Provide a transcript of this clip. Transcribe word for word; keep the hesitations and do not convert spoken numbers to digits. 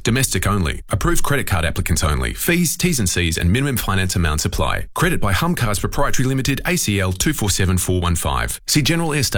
Domestic only. Approved credit card applicants only. Fees, T's and C's and minimum finance amounts apply. Credit by Hum Cars Proprietary Limited, A C L two four seven four one five. See General Estate